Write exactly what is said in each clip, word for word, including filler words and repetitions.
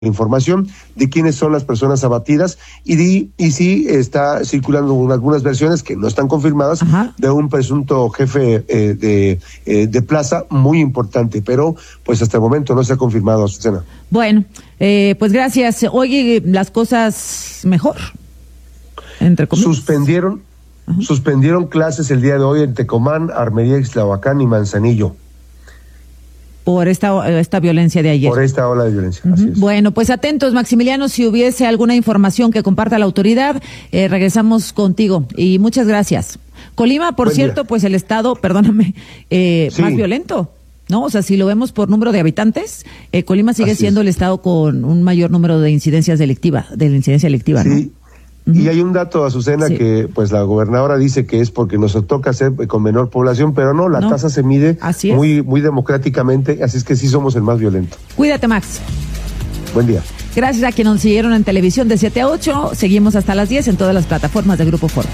información de quiénes son las personas abatidas y, de, y sí está circulando algunas versiones que no están confirmadas. Ajá. De un presunto jefe eh, de, eh, de plaza muy importante, pero pues hasta el momento no se ha confirmado, Azucena. Bueno, eh, pues gracias. Oye, las cosas mejor, entre comillas. Suspendieron, Ajá. suspendieron clases el día de hoy en Tecomán, Armería, Ixtlahuacán y Manzanillo. Por esta esta violencia de ayer. Por esta ola de violencia, uh-huh. así es. Bueno, pues atentos, Maximiliano, si hubiese alguna información que comparta la autoridad, eh, regresamos contigo. Y muchas gracias. Colima, por Buen cierto, día. Pues el estado, perdóname, eh, sí. más violento, ¿no? O sea, si lo vemos por número de habitantes, eh, Colima sigue así siendo es. el estado con un mayor número de incidencias delictivas, de la incidencia delictiva, ¿no? Sí. Y hay un dato, Azucena, sí. que pues la gobernadora dice que es porque nos toca hacer con menor población, pero no, la no. tasa se mide muy muy democráticamente, así es que sí somos el más violento. Cuídate, Max. Buen día. Gracias a quienes nos siguieron en televisión de siete a ocho, seguimos hasta las diez en todas las plataformas de Grupo Fórmula.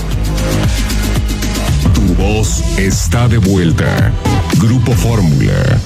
Tu voz está de vuelta. Grupo Fórmula.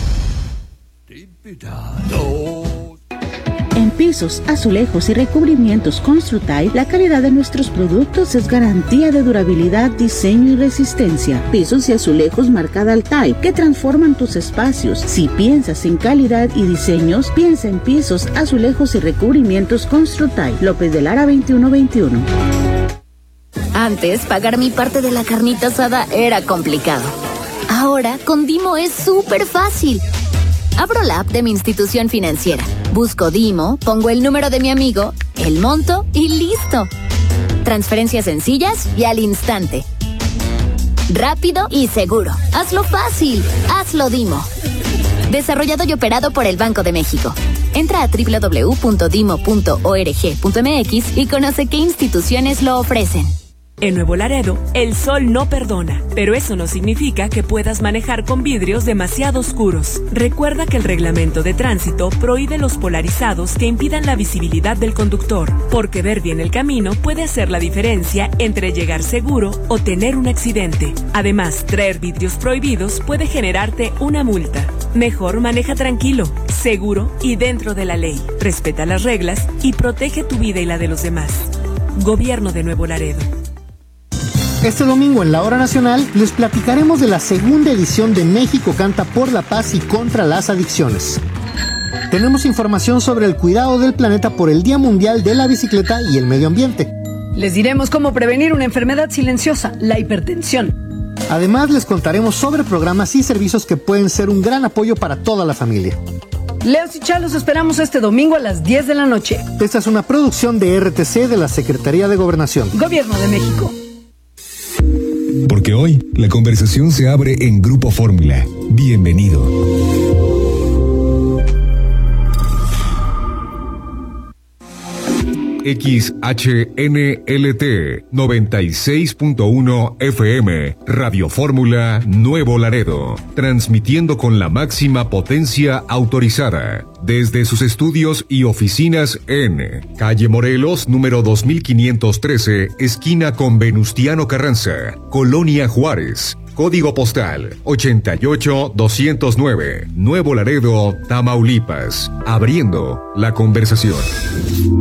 En pisos, azulejos y recubrimientos Construtile, la calidad de nuestros productos es garantía de durabilidad, diseño y resistencia. Pisos y azulejos marca Daltile, que transforman tus espacios. Si piensas en calidad y diseños, piensa en pisos, azulejos y recubrimientos Construtile. López de Lara veintiuno veintiuno. Antes, pagar mi parte de la carnita asada era complicado. Ahora, con Dimo es súper fácil. Abro la app de mi institución financiera, busco Dimo, pongo el número de mi amigo, el monto y listo. Transferencias sencillas y al instante. Rápido y seguro. Hazlo fácil. Hazlo Dimo. Desarrollado y operado por el Banco de México. Entra a doble u doble u doble u punto dimo punto org punto eme equis y conoce qué instituciones lo ofrecen. En Nuevo Laredo, el sol no perdona, pero eso no significa que puedas manejar con vidrios demasiado oscuros. Recuerda que el reglamento de tránsito prohíbe los polarizados que impidan la visibilidad del conductor, porque ver bien el camino puede hacer la diferencia entre llegar seguro o tener un accidente. Además, traer vidrios prohibidos puede generarte una multa. Mejor maneja tranquilo, seguro y dentro de la ley. Respeta las reglas y protege tu vida y la de los demás. Gobierno de Nuevo Laredo. Este domingo en la Hora Nacional les platicaremos de la segunda edición de México Canta por la Paz y contra las Adicciones. Tenemos información sobre el cuidado del planeta por el Día Mundial de la Bicicleta y el Medio Ambiente. Les diremos cómo prevenir una enfermedad silenciosa, la hipertensión. Además, les contaremos sobre programas y servicios que pueden ser un gran apoyo para toda la familia. Leos y Chá, los esperamos este domingo a las diez de la noche. Esta es una producción de R T C de la Secretaría de Gobernación. Gobierno de México. Porque hoy la conversación se abre en Grupo Fórmula. Bienvenido. X H N L T noventa y seis punto uno F M, Radio Fórmula Nuevo Laredo, transmitiendo con la máxima potencia autorizada, desde sus estudios y oficinas en Calle Morelos, número dos mil quinientos trece, esquina con Venustiano Carranza, Colonia Juárez. Código postal ochenta y ocho doscientos nueve, Nuevo Laredo, Tamaulipas. Abriendo la conversación.